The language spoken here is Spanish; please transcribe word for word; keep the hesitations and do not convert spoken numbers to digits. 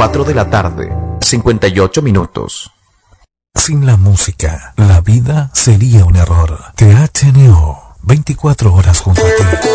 cuatro de la tarde, cincuenta y ocho minutos. Sin la música, la vida sería un error. T H N O, veinticuatro horas junto a ti.